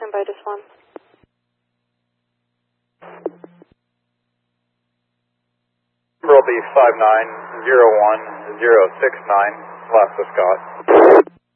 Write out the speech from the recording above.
stand by just one. Number will be 5901069, Alaska Scott.